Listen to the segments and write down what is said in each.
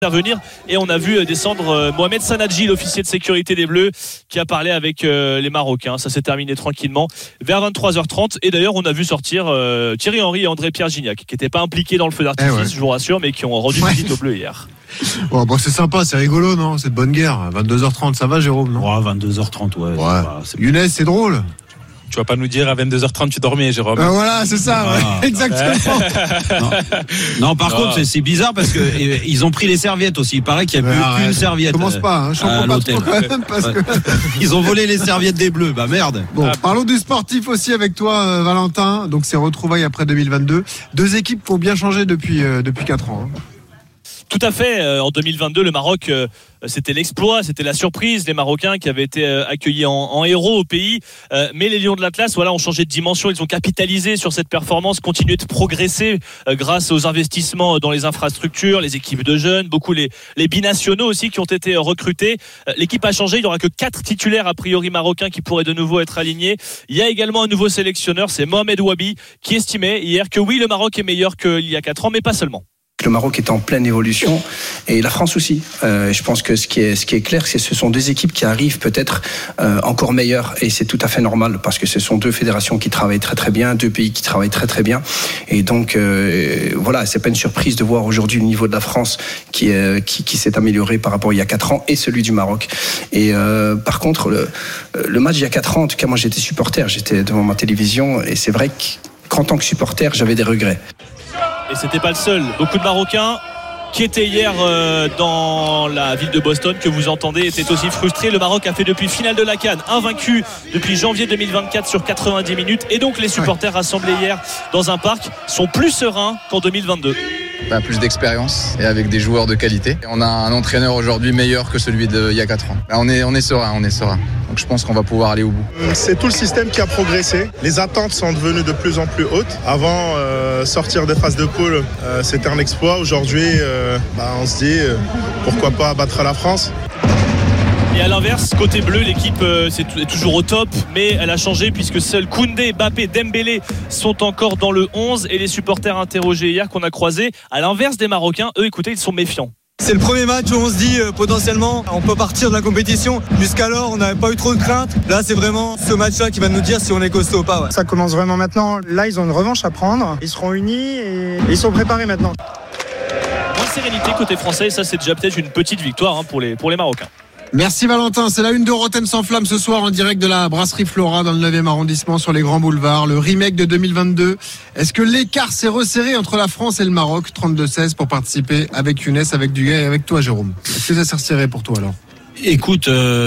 intervenir et on a vu descendre Mohamed Sanadji, l'officier de sécurité des Bleus, qui a parlé avec les Marocains. Ça s'est terminé tranquillement vers 23h30 et d'ailleurs on a vu sortir Thierry Henry et André-Pierre Gignac qui n'étaient pas impliqués dans le feu d'artifice, je vous rassure, mais qui ont rendu visite aux Bleus hier. Bon, c'est sympa, c'est rigolo, non? C'est de bonne guerre. 22h30, ça va, Jérôme, non? 22h30, ouais. Younes, c'est drôle. Tu vas pas nous dire à 22h30 tu dormais, Jérôme. Voilà, c'est ça, exactement. Non, par contre, c'est bizarre parce que ils ont pris les serviettes aussi. Il paraît qu'il n'y a plus qu'une serviette. Commence pas, je comprends pas trop quand même parce que ils ont volé les serviettes des Bleus. Bah merde. Bon, parlons du sportif aussi avec toi, Valentin. Donc c'est retrouvailles après 2022. Deux équipes qui ont bien changé depuis 4 ans. Tout à fait. En 2022, le Maroc, c'était l'exploit, c'était la surprise. Les Marocains qui avaient été accueillis en héros au pays. Mais les Lions de l'Atlas, ont changé de dimension. Ils ont capitalisé sur cette performance, continué de progresser grâce aux investissements dans les infrastructures, les équipes de jeunes, beaucoup les binationaux aussi qui ont été recrutés. L'équipe a changé. Il n'y aura que 4 titulaires a priori marocains qui pourraient de nouveau être alignés. Il y a également un nouveau sélectionneur, c'est Mohamed Wabi, qui estimait hier que oui, le Maroc est meilleur qu'il y a 4 ans, mais pas seulement. Le Maroc est en pleine évolution et la France aussi. Je pense que ce qui est clair, c'est que ce sont deux équipes qui arrivent peut-être encore meilleures et c'est tout à fait normal parce que ce sont deux fédérations qui travaillent très très bien, deux pays qui travaillent très très bien et donc voilà, c'est pas une surprise de voir aujourd'hui le niveau de la France qui s'est amélioré par rapport à il y a 4 ans et celui du Maroc. Et par contre, le match il y a 4 ans, en tout cas moi j'étais supporter, j'étais devant ma télévision et c'est vrai qu'en tant que supporter, j'avais des regrets. Et c'était pas le seul. Beaucoup de Marocains qui étaient hier dans la ville de Boston, que vous entendez, étaient aussi frustrés. Le Maroc a fait depuis finale de la CAN, invaincu depuis janvier 2024 sur 90 minutes. Et donc les supporters rassemblés hier dans un parc sont plus sereins qu'en 2022. Plus d'expérience et avec des joueurs de qualité. On a un entraîneur aujourd'hui meilleur que celui d'il y a 4 ans. On est serein. Donc je pense qu'on va pouvoir aller au bout. C'est tout le système qui a progressé. Les attentes sont devenues de plus en plus hautes. Avant, sortir des phases de poule, c'était un exploit. Aujourd'hui, on se dit pourquoi pas battre la France. Et à l'inverse, côté bleu, l'équipe est toujours au top, mais elle a changé puisque seuls Koundé, Mbappé, Dembélé sont encore dans le 11 et les supporters interrogés hier qu'on a croisés, à l'inverse des Marocains, eux, écoutez, ils sont méfiants. C'est le premier match où on se dit potentiellement on peut partir de la compétition. Jusqu'alors on n'avait pas eu trop de crainte. Là c'est vraiment ce match-là qui va nous dire si on est costaud ou pas. Ça commence vraiment maintenant. Là ils ont une revanche à prendre. Ils seront unis et ils sont préparés maintenant. Moins de sérénité côté français, et ça c'est déjà peut-être une petite victoire pour les Marocains. Merci Valentin, c'est la une de Rotten sans flamme ce soir en direct de la brasserie Flora dans le 9e arrondissement sur les grands boulevards. Le remake de 2022. Est-ce que l'écart s'est resserré entre la France et le Maroc? 32-16 pour participer avec Younes, avec Duguay et avec toi Jérôme. Est-ce que ça s'est resserré pour toi alors? Écoute,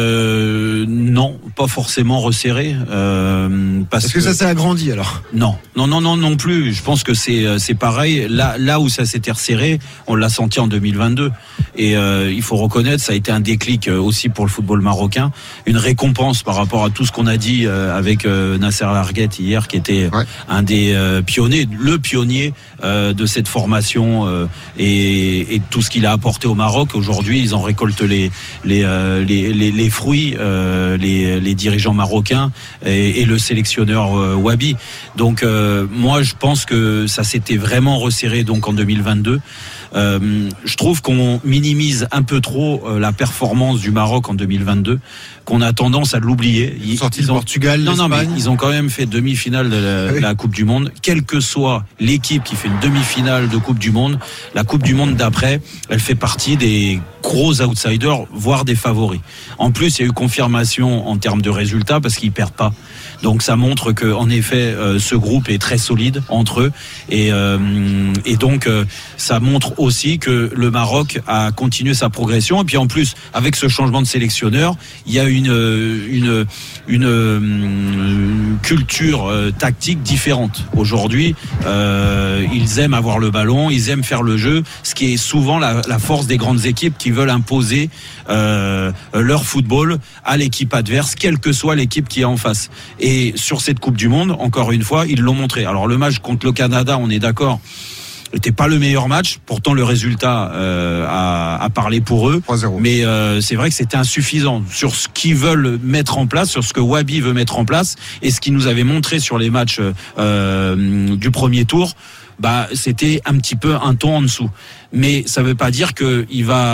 non, pas forcément resserré. Est-ce que ça s'est agrandi alors? Non plus. Je pense que c'est pareil. Là où ça s'était resserré, on l'a senti en 2022. Et il faut reconnaître, ça a été un déclic aussi pour le football marocain, une récompense par rapport à tout ce qu'on a dit avec Nasser Larguet hier, qui était un des pionniers, le pionnier de cette formation et tout ce qu'il a apporté au Maroc. Aujourd'hui, ils en récoltent les fruits, les dirigeants marocains et le sélectionneur Wabi. Donc moi je pense que ça s'était vraiment resserré donc en 2022. Je trouve qu'on minimise un peu trop la performance du Maroc en 2022, qu'on a tendance à l'oublier. Ils ont Portugal, mais ils ont quand même fait demi-finale de la Coupe du Monde. Quelle que soit l'équipe qui fait une demi-finale de Coupe du Monde, la Coupe du Monde d'après, elle fait partie des gros outsiders, voire des favoris. En plus, il y a eu confirmation en termes de résultats parce qu'ils perdent pas. Donc ça montre que, en effet, ce groupe est très solide entre eux et donc ça montre aussi que le Maroc a continué sa progression. Et puis en plus, avec ce changement de sélectionneur, il y a une culture tactique différente. Aujourd'hui, ils aiment avoir le ballon, ils aiment faire le jeu, ce qui est souvent la force des grandes équipes qui veulent imposer leur football à l'équipe adverse, quelle que soit l'équipe qui est en face. Et sur cette Coupe du Monde, encore une fois, ils l'ont montré. Alors le match contre le Canada, on est d'accord, n'était pas le meilleur match. Pourtant, le résultat a parlé pour eux. 3-0. Mais c'est vrai que c'était insuffisant sur ce qu'ils veulent mettre en place, sur ce que Wabi veut mettre en place et ce qu'ils nous avait montré sur les matchs du premier tour. bah c'était un petit peu un ton en dessous. Mais ça veut pas dire que il va